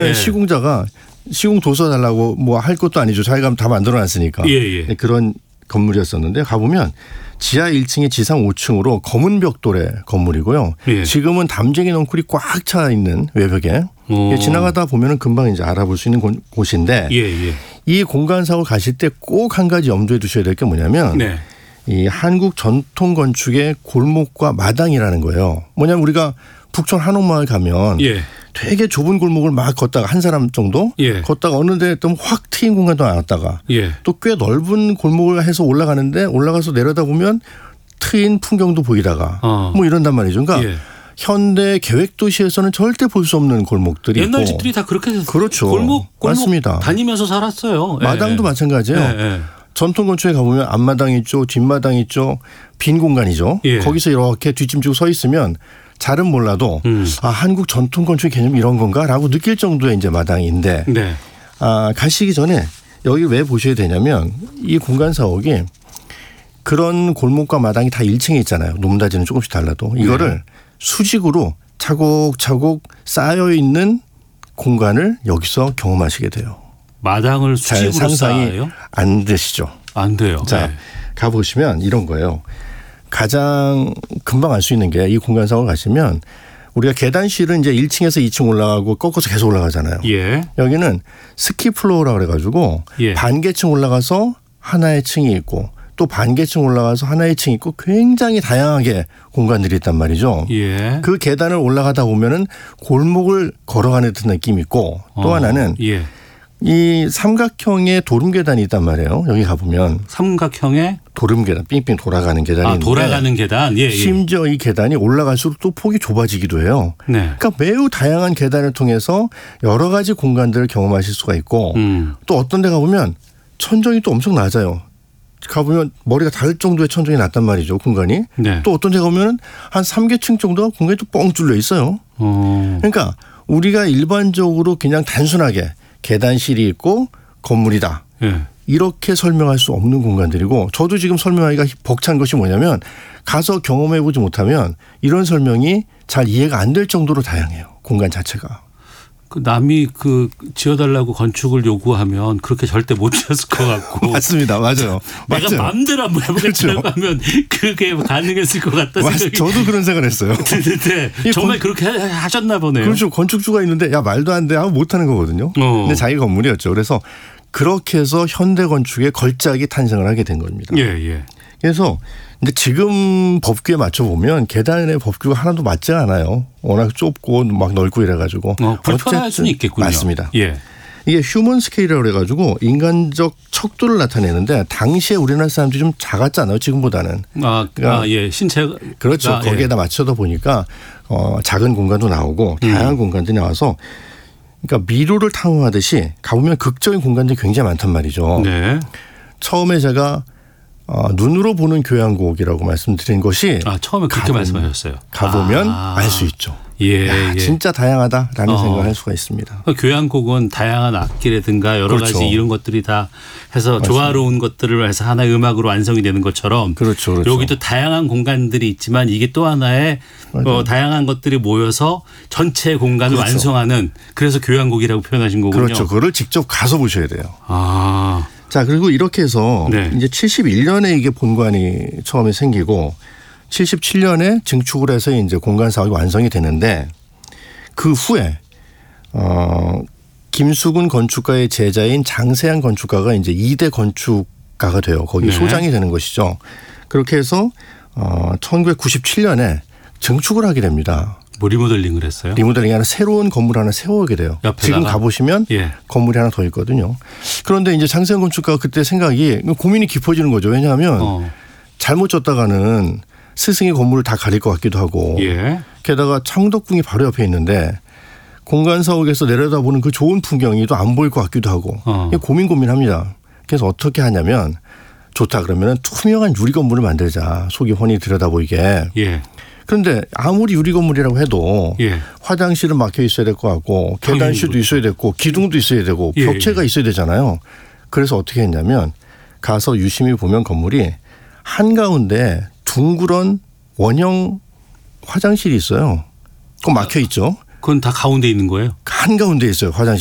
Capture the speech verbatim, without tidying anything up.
예. 시공자가 시공 도서 달라고 뭐 할 것도 아니죠. 자기가 다 만들어놨으니까. 예, 예. 그런 건물이었었는데 가보면 지하 일 층에 지상 오 층으로 검은 벽돌의 건물이고요. 예. 지금은 담쟁이 넝쿨이 꽉 차 있는 외벽에 오. 지나가다 보면은 금방 이제 알아볼 수 있는 곳인데 예, 예. 이 공간 사고 가실 때 꼭 한 가지 염두에 두셔야 될 게 뭐냐면 네. 이 한국 전통 건축의 골목과 마당이라는 거예요. 뭐냐면 우리가 북촌 한옥마을 가면 예. 되게 좁은 골목을 막 걷다가 한 사람 정도 예. 걷다가 어느 데에 좀 확 트인 공간도 나왔다가 예. 또 꽤 넓은 골목을 해서 올라가는데 올라가서 내려다 보면 트인 풍경도 보이다가 어. 뭐 이런단 말이죠. 그러니까 예. 현대 계획도시에서는 절대 볼 수 없는 골목들이 옛날 있고. 집들이 다 그렇게 됐어요. 그렇죠. 골목, 골목 맞습니다. 다니면서 살았어요. 마당도 예. 마찬가지예요. 예. 예. 전통 건축에 가보면 앞마당 있죠. 뒷마당 있죠. 빈 공간이죠. 예. 거기서 이렇게 뒷짐지고 서 있으면 잘은 몰라도 음. 아 한국 전통 건축의 개념이 이런 건가라고 느낄 정도의 이제 마당인데 네. 아, 가시기 전에 여기 왜 보셔야 되냐면 이 공간 사옥이 그런 골목과 마당이 다 일 층에 있잖아요. 높낮이는 조금씩 달라도 이거를 네. 수직으로 차곡차곡 쌓여 있는 공간을 여기서 경험하시게 돼요. 마당을 수직으로 잘 상상이 쌓아요? 안 되시죠? 안 돼요. 자, 네. 가보시면 이런 거예요. 가장 금방 알 수 있는 게 이 공간 사옥을 가시면 우리가 계단실은 이제 일 층에서 이 층 올라가고 꺾어서 계속 올라가잖아요. 예. 여기는 스키 플로어라고 그래가지고 예. 반개층 올라가서 하나의 층이 있고 또 반개층 올라가서 하나의 층이 있고 굉장히 다양하게 공간들이 있단 말이죠. 예. 그 계단을 올라가다 보면은 골목을 걸어가는 듯한 느낌이 있고 또 어. 하나는 예. 이 삼각형의 도름 계단이 있단 말이에요. 여기 가보면 삼각형의 도름 계단, 삥삥 돌아가는 계단이 아, 있는데 돌아가는 계단. 예, 예. 심지어 이 계단이 올라갈수록 또 폭이 좁아지기도 해요. 네. 그러니까 매우 다양한 계단을 통해서 여러 가지 공간들을 경험하실 수가 있고 음. 또 어떤 데 가보면 천정이 또 엄청 낮아요. 가보면 머리가 닿을 정도의 천정이 낮단 말이죠. 공간이. 네. 또 어떤 데 가보면 한 삼 개층 정도가 공간이 또 뻥 뚫려 있어요. 어. 그러니까 우리가 일반적으로 그냥 단순하게 계단실이 있고 건물이다. 예. 이렇게 설명할 수 없는 공간들이고 저도 지금 설명하기가 벅찬 것이 뭐냐면 가서 경험해보지 못하면 이런 설명이 잘 이해가 안 될 정도로 다양해요. 공간 자체가. 그 남이 그 지어달라고 건축을 요구하면 그렇게 절대 못 지었을 것 같고. 맞습니다. 맞아요. 내가 맞아요. 마음대로 한번 해보겠다고 그렇죠. 하면 그게 가능했을 것 같다 생각이. 저도 그런 생각을 했어요. 네, 정말 건, 그렇게 하셨나 보네요. 그렇죠. 건축주가 있는데 야 말도 안 돼 하고 못하는 거거든요. 어. 근데 자기 건물이었죠. 그래서 그렇게 해서 현대 건축의 걸작이 탄생을 하게 된 겁니다. 예, 예. 그래서 근데 지금 법규에 맞춰 보면 계단의 법규가 하나도 맞지 않아요. 워낙 좁고 막 넓고 이래가지고. 어, 불편할 수는 있겠군요. 맞습니다. 예. 이게 휴먼 스케일이라고 그래가지고 인간적 척도를 나타내는데 당시에 우리나라 사람들이 좀 작았잖아요. 지금보다는. 아, 그러니까 아 예. 신체. 그렇죠. 아, 거기에다 예. 맞춰다 보니까 어, 작은 공간도 나오고 다양한 음. 공간들이 나와서 그러니까 미로를 탐험하듯이 가보면 극적인 공간들이 굉장히 많단 말이죠. 네. 처음에 제가 어, 눈으로 보는 교향곡이라고 말씀드린 것이 아, 처음에 그렇게 가보면, 말씀하셨어요. 가보면 아. 알 수 있죠. 예, 야, 예. 진짜 다양하다라는 어. 생각을 할 수가 있습니다. 교향곡은 다양한 악기라든가 여러 그렇죠. 가지 이런 것들이 다 해서 맞습니다. 조화로운 것들을 해서 하나의 음악으로 완성이 되는 것처럼 그렇죠, 그렇죠. 여기도 다양한 공간들이 있지만 이게 또 하나의 어, 다양한 것들이 모여서 전체 공간을 그렇죠. 완성하는 그래서 교향곡이라고 표현하신 거군요. 그렇죠. 그거를 직접 가서 보셔야 돼요. 아. 자, 그리고 이렇게 해서 네. 이제 칠십일 년에 이게 본관이 처음에 생기고 칠십칠 년에 증축을 해서 이제 공간 사업이 완성이 되는데 그 후에 어 김수근 건축가의 제자인 장세한 건축가가 이제 이 대 건축가가 돼요. 거기 네. 소장이 되는 것이죠. 그렇게 해서 어 천구백구십칠 년에 증축을 하게 됩니다. 뭐 리모델링을 했어요? 리모델링이 아니라 새로운 건물 하나 세워오게 돼요. 옆에다가? 지금 가보시면 예. 건물이 하나 더 있거든요. 그런데 이제 장세현 건축가가 그때 생각이 고민이 깊어지는 거죠. 왜냐하면 어. 잘못 졌다가는 스승의 건물을 다 가릴 것 같기도 하고 예. 게다가 창덕궁이 바로 옆에 있는데 공간 사옥에서 내려다보는 그 좋은 풍경이 또 안 보일 것 같기도 하고 어. 고민 고민합니다. 그래서 어떻게 하냐면 좋다 그러면 투명한 유리 건물을 만들자. 속이 훤히 들여다보이게. 예. 그런데 아무리 유리 건물이라고 해도 예. 화장실은 막혀 있어야 될 것 같고 계단실도 있어야 되고 기둥도 있어야 되고 예, 벽체가 예. 있어야 되잖아요. 그래서 어떻게 했냐면 가서 유심히 보면 건물이 한가운데 둥그런 원형 화장실이 있어요. 그거 막혀 있죠. 그건 다 가운데 있는 거예요? 한가운데 있어요. 화장실.